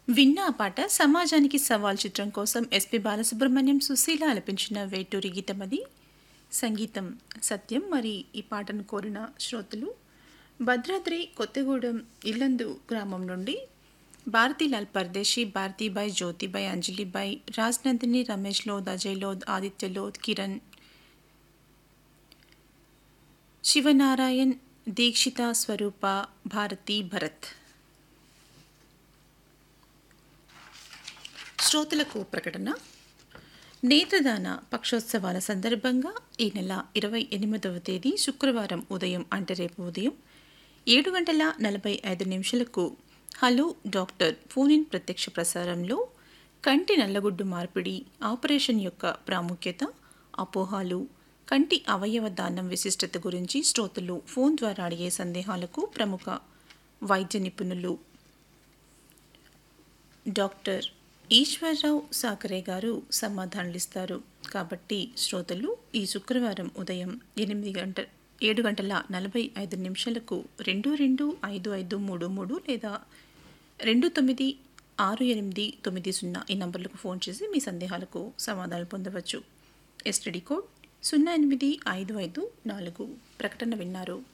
విన్న ఆ పాట సమాజానికి సవాల్ చిత్రం కోసం ఎస్పి బాలసుబ్రహ్మణ్యం సుశీల ఆలపించిన వేటూరి గీతం అది. సంగీతం సత్యం. మరి ఈ పాటను కోరిన శ్రోతలు భద్రాద్రి కొత్తగూడెం ఇల్లందు గ్రామం నుండి భారతీలాల్ పర్దేశీ, భారతీబాయ్, జ్యోతిబాయ్, అంజలిబాయ్, రాజ్నందిని, రమేష్ లోద్, అజయ్ లోద్, ఆదిత్య లోద్, కిరణ్, శివనారాయణ్, దీక్షిత, స్వరూప, భారతి, భరత్. శ్రోతలకు ప్రకటన. నేత్రదాన పక్షోత్సవాల సందర్భంగా ఈ నెల 28వ తేదీ శుక్రవారం ఉదయం అంటే రేపు ఉదయం 7:45 హలో డాక్టర్ ఫోన్-ఇన్ ప్రత్యక్ష ప్రసారంలో కంటి నల్లగుడ్డు మార్పిడి ఆపరేషన్ యొక్క ప్రాముఖ్యత, అపోహాలు, కంటి అవయవ దానం విశిష్టత గురించి శ్రోతలు ఫోన్ ద్వారా అడిగే సందేహాలకు ప్రముఖ వైద్య నిపుణులు డాక్టర్ ఈశ్వర్రావు సాకరే గారు సమాధానాలిస్తారు. కాబట్టి శ్రోతలు ఈ శుక్రవారం ఉదయం 7:45 225533 లేదా 296890 ఈ నంబర్లకు ఫోన్ చేసి మీ సందేహాలకు సమాధానాలు పొందవచ్చు. STD code 08554. ప్రకటన విన్నారు.